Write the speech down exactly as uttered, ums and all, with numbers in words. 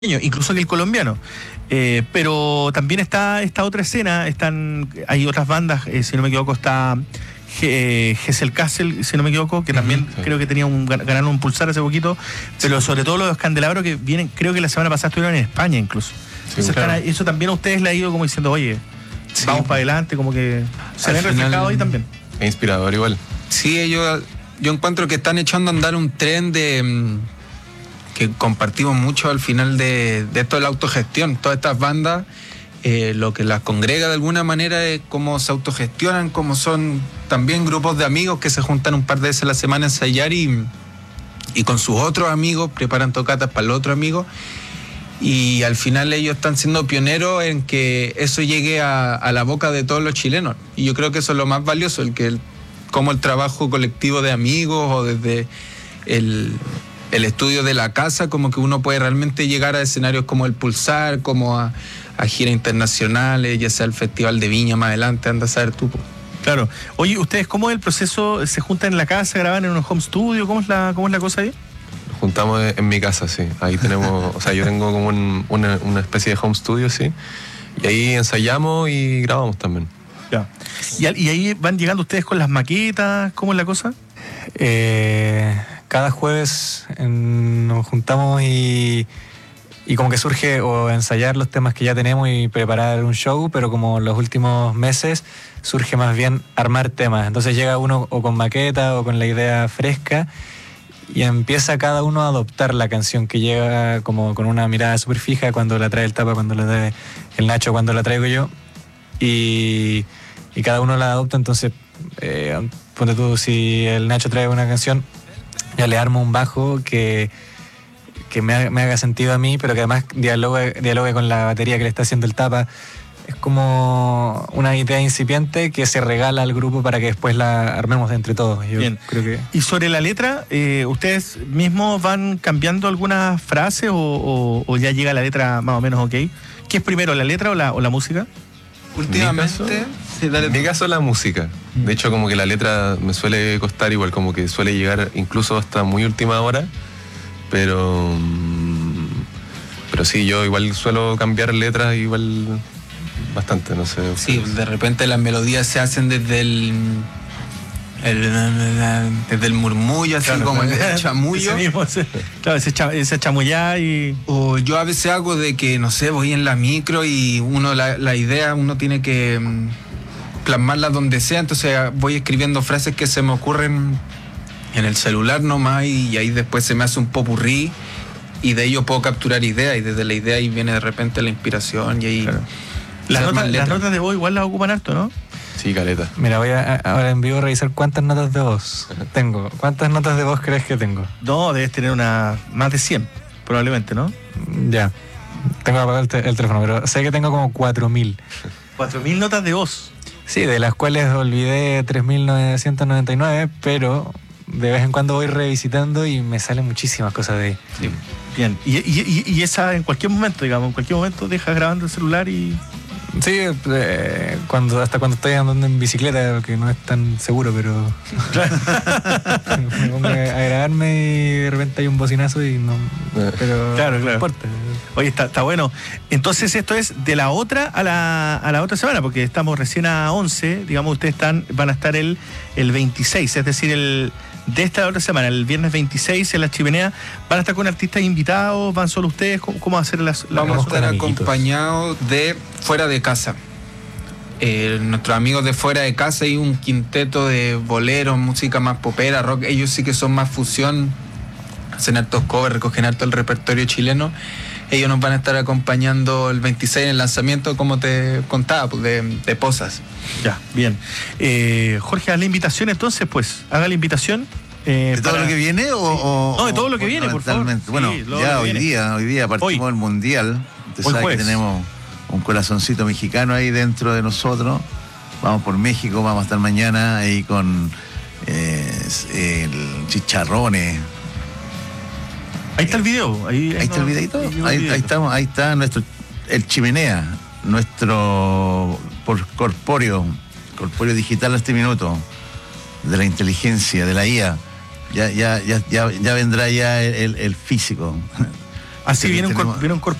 incluso que el colombiano. Eh, pero también está esta otra escena, están hay otras bandas, eh, si no me equivoco, está eh, Gesell Castle, si no me equivoco, que también uh-huh, sí. creo que tenía un, ganaron un pulsar hace poquito, pero sobre todo los Candelabros que vienen, creo que la semana pasada estuvieron en España incluso. Sí, eso, claro. están, eso también a ustedes le ha ido como diciendo, oye, sí. vamos para adelante, como que se ven reflejados ahí también. Es inspirador igual. Sí, ellos, yo encuentro que están echando a andar un tren de... que compartimos mucho al final de, de esto de la autogestión. Todas estas bandas, eh, lo que las congrega de alguna manera es cómo se autogestionan, cómo son también grupos de amigos que se juntan un par de veces a la semana a ensayar y, y con sus otros amigos preparan tocatas para el otro amigo. Y al final ellos están siendo pioneros en que eso llegue a, a la boca de todos los chilenos. Y yo creo que eso es lo más valioso, el que el, como el trabajo colectivo de amigos o desde el... el estudio de la casa, como que uno puede realmente llegar a escenarios como el Pulsar, como a, a giras internacionales, ya sea el Festival de Viña más adelante, anda a saber tú. Claro. Oye, ¿ustedes cómo es el proceso? ¿Se juntan en la casa, graban en un home studio? ¿Cómo es la, cómo es la cosa ahí? Nos juntamos en mi casa, sí. Ahí tenemos, o sea, yo tengo como un, una, una especie de home studio, sí. Y ahí ensayamos y grabamos también. Ya. ¿Y, y ahí van llegando ustedes con las maquetas? ¿Cómo es la cosa? Eh... Cada jueves en, nos juntamos y, y como que surge o ensayar los temas que ya tenemos y preparar un show, pero como los últimos meses surge más bien armar temas. Entonces llega uno o con maqueta o con la idea fresca y empieza cada uno a adoptar la canción que llega como con una mirada súper fija, cuando la trae el Tapa, cuando la trae el Nacho, cuando la traigo yo. Y, y cada uno la adopta. Entonces, eh, ponte tú, si el Nacho trae una canción, ya le armo un bajo que, que me, haga, me haga sentido a mí, pero que además dialogue, dialogue con la batería que le está haciendo el Tapa. Es como una idea incipiente que se regala al grupo para que después la armemos de entre todos. Yo Bien. Creo que... Y sobre la letra, eh, ¿ustedes mismos van cambiando algunas frases o, o, o ya llega la letra más o menos ok? ¿Qué es primero, la letra o la, o la música? Últimamente, sí, dale. En mi caso la música. De hecho, como que la letra me suele costar igual, como que suele llegar incluso hasta muy última hora, pero pero sí, yo igual suelo cambiar letras igual bastante, no sé. Sí, de repente las melodías se hacen desde el, el desde el murmullo, así claro, como el chamullo. Ese mismo, ese, claro, ese, cha, ese chamullá y... O yo a veces hago de que, no sé, voy en la micro y uno la, la idea uno tiene que plasmarla donde sea, entonces voy escribiendo frases que se me ocurren en el celular nomás y, y ahí después se me hace un popurrí y de ello puedo capturar ideas y desde la idea ahí viene de repente la inspiración y ahí... Claro. Las notas, las notas de voz igual las ocupan harto, ¿no? Sí, caleta. Mira, voy a, ahora en vivo a revisar cuántas notas de voz tengo. ¿Cuántas notas de voz crees que tengo? No, debes tener una más de cien, probablemente, ¿no? Ya. Tengo que apagar el, te- el teléfono, pero sé que tengo como cuatro mil. cuatro mil notas de voz. Sí, de las cuales olvidé tres mil novecientos noventa y nueve, pero de vez en cuando voy revisitando y me salen muchísimas cosas de ahí. Sí. Bien. Y, y, y esa en cualquier momento, digamos, en cualquier momento dejas grabando el celular y... Sí, eh, cuando, hasta cuando estoy andando en bicicleta, que no es tan seguro, pero me pongo a grabarme y de repente hay un bocinazo y no... Pero claro, no claro. importa. Oye, está, está bueno. Entonces esto es de la otra a la, a la otra semana, porque estamos recién a once, digamos, ustedes están van a estar el, el veintiséis, es decir, el de esta otra semana, el viernes veintiséis en La Chimenea. ¿Van a estar con artistas invitados? ¿Van solo ustedes? ¿Cómo, cómo va a ser la, la Vamos a estar amiguitos. acompañados de Fuera de Casa. Eh, nuestros amigos de Fuera de Casa y un quinteto de boleros, música más popera, rock. Ellos sí que son más fusión, hacen hartos covers, recogen harto el repertorio chileno. Ellos nos van a estar acompañando el veintiséis en el lanzamiento, como te contaba, pues, de, de Posas. Ya, bien. Eh, Jorge, haz la invitación entonces, pues. Haga la invitación. Eh, ¿De todo para... lo que viene o, o...? No, de todo lo que viene, por favor. Bueno, sí, ya hoy viene. día, hoy día partimos hoy. del Mundial. Usted hoy sabe jueves. que tenemos un corazoncito mexicano ahí dentro de nosotros. Vamos por México, vamos a estar mañana ahí con eh, el Chicharrones. Ahí está el video. Ahí, ahí, ahí está el videito. Ahí, ahí estamos, ahí está nuestro el Chimenea, nuestro por corpóreo, corpóreo digital a este minuto, de la inteligencia, de la I A. Ya, ya, ya, ya, ya vendrá ya el, el, el físico. Así viene un, tenemos- viene un